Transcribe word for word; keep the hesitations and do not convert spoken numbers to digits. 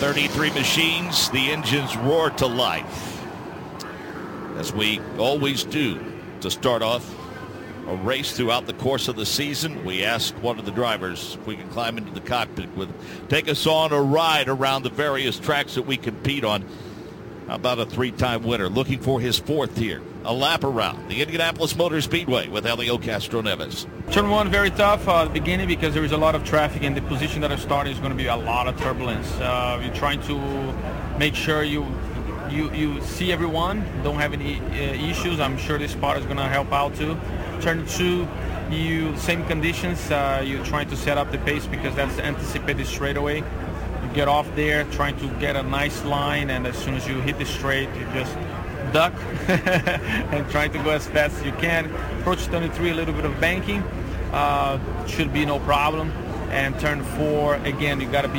thirty-three machines, the engines roar to life. As we always do to start off a race throughout the course of the season, we ask one of the drivers if we can climb into the cockpit with, take us on a ride around the various tracks that we compete on. How about a three-time winner looking for his fourth here? A lap around the Indianapolis Motor Speedway with Helio Castroneves. Turn one, very tough uh, at the beginning because there is a lot of traffic, and the position that I started is going to be a lot of turbulence. Uh, you're trying to make sure you you you see everyone, don't have any uh, issues. I'm sure this spot is going to help out too. Turn two, you same conditions. Uh, you're trying to set up the pace because that's anticipated straightaway. You get off there, trying to get a nice line, and as soon as you hit the straight, you just duck and try to go as fast as you can. Approach turn three, a little bit of banking, uh, should be no problem. And turn four, again, you got to be